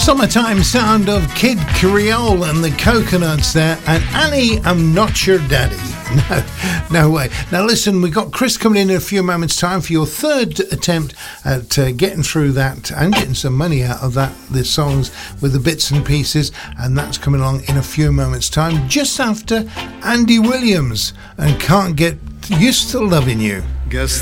Summertime sound of Kid Creole and the Coconuts there, and Annie, I'm Not Your Daddy. No way. Now listen, we've got Chris coming in a few moments' time for your third attempt at getting through that and getting some money out of that, the songs with the bits and pieces, and that's coming along in a few moments' time, just after Andy Williams and Can't Get Used to Loving You. Guess